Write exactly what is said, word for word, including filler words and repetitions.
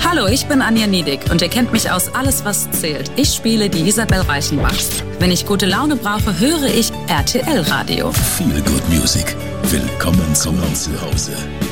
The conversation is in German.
Hallo, ich bin Anja Niedig und ihr kennt mich aus Alles, was zählt. Ich spiele die Isabel Reichenbach. Wenn ich gute Laune brauche, höre ich R T L Radio. Feel Good Music. Willkommen zu Hause.